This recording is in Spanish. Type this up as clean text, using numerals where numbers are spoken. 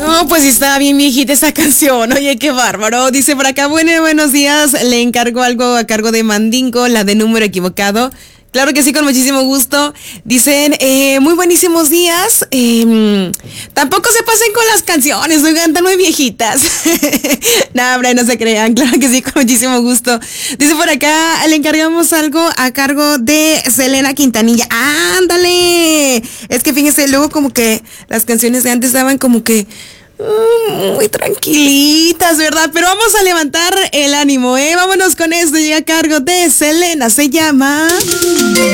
No, pues está bien viejita esa canción. Oye, qué bárbaro. Dice por acá, buenos días. Le encargo algo a cargo de Mandingo, la de número equivocado. Claro que sí, con muchísimo gusto. Dicen, muy buenísimos días. Tampoco se pasen con las canciones, oigan, están muy viejitas. No, hombre, no se crean. Claro que sí, con muchísimo gusto. Dice por acá, le encargamos algo a cargo de Selena Quintanilla. ¡Ándale! Es que fíjense, luego como que las canciones de antes daban como que muy tranquilitas, ¿verdad? Pero vamos a levantar el ánimo, ¿eh? Vámonos con esto. Llega a cargo de Selena. Se llama...